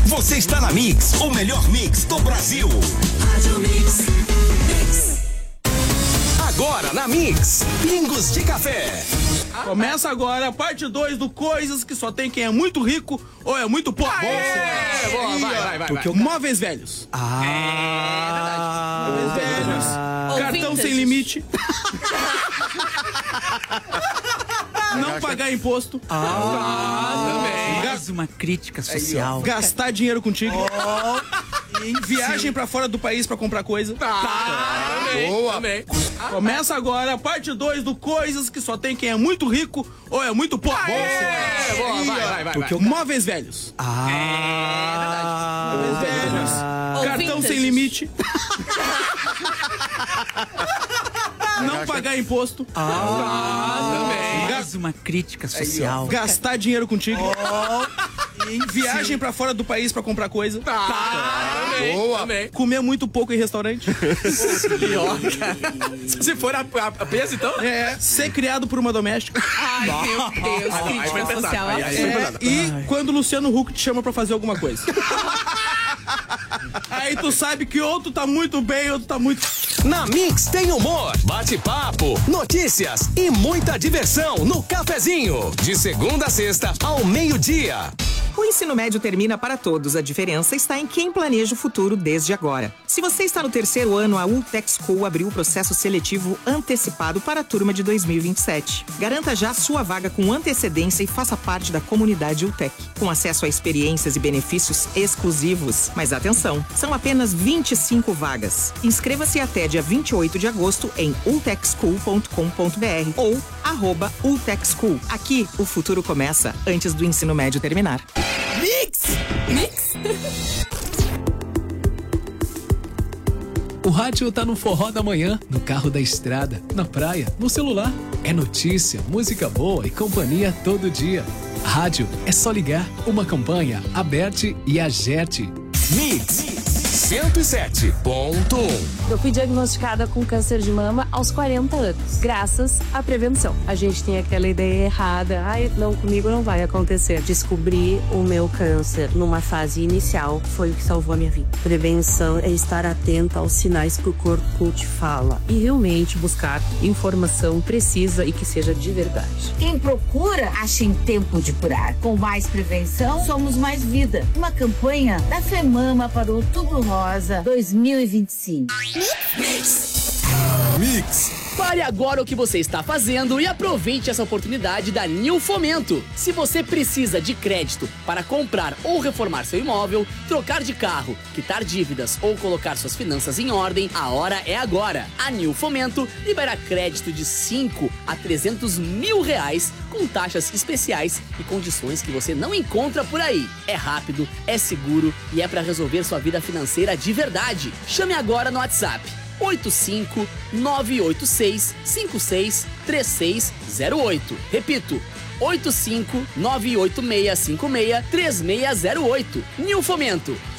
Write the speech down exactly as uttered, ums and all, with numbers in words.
Você está na Mix, o melhor mix do Brasil. Rádio Mix. Mix. Agora na Mix, Pingos de Café. Começa agora a parte dois do Coisas que só tem quem é muito rico ou é muito pobre. É, boa, vai, vai, vai. Porque vai. móveis velhos. Ah, Móveis velhos. Ou Cartão vintage. sem limite. Não pagar imposto. Ah, também. Mais uma crítica social. Gastar dinheiro contigo. Viagem pra fora do país pra comprar coisa. Tá, também, Boa. também. Começa agora a parte dois do Coisas que só tem quem é muito rico ou é muito pobre. É, boa, vai, vai, vai. Porque vai. móveis velhos. Ah, Móveis velhos. Ou Cartão vintage. sem limite. Não pagar imposto. Ah, também. mais uma crítica social. Gastar dinheiro contigo. Viagem pra fora do país pra comprar coisa. Tá, também, Boa. também. Comer muito pouco em restaurante. Pior, cara. Se for a, a, a peso, então... É, ser criado por uma doméstica. Ai, meu Deus, Aí vai crítica pesado, social. aí- aí- É, pesado. e quando o Luciano Huck te chama pra fazer alguma coisa. Aí tu sabe que ou tu tá muito bem ou tu tá muito... Na Mix tem humor, bate-papo, notícias e muita diversão no cafezinho. De segunda a sexta ao meio-dia. O ensino médio termina para todos. A diferença está em quem planeja o futuro desde agora. Se você está no terceiro ano, a Ultec School abriu o processo seletivo antecipado para a turma de dois mil e vinte e sete. Garanta já sua vaga com antecedência e faça parte da comunidade Ultec, com acesso a experiências e benefícios exclusivos. Mas atenção, são apenas vinte e cinco vagas. Inscreva-se até dia vinte e oito de agosto em ultec school ponto com ponto br ou arroba Ultec School. Aqui, o futuro começa antes do ensino médio terminar. Mix! Mix! O rádio tá no forró da manhã, no carro da estrada, na praia, no celular. É notícia, música boa e companhia todo dia. Rádio é só ligar. Uma campanha, Aberte e Agerte. Mix cento e sete ponto um. Eu fui diagnosticada com câncer de mama aos quarenta anos, graças à prevenção. A gente tem aquela ideia errada, ai, não, comigo não vai acontecer. Descobrir o meu câncer numa fase inicial foi o que salvou a minha vida. Prevenção é estar atenta aos sinais que o corpo te fala e realmente buscar informação precisa e que seja de verdade. Quem procura, acha em tempo de curar. Com mais prevenção, somos mais vida. Uma campanha da FEMAMA para o Outubro Rosa dois mil e vinte e cinco. Mix. Pare agora o que você está fazendo e aproveite essa oportunidade da Nil Fomento. Se você precisa de crédito para comprar ou reformar seu imóvel, trocar de carro, quitar dívidas ou colocar suas finanças em ordem, a hora é agora. A Nil Fomento libera crédito de cinco a trezentos mil reais com taxas especiais e condições que você não encontra por aí. É rápido, é seguro e é para resolver sua vida financeira de verdade. Chame agora no WhatsApp oito cinco nove oito seis cinco seis três seis zero oito. Repito, oito cinco nove oito seis cinco seis três seis zero oito. Nil Fomento.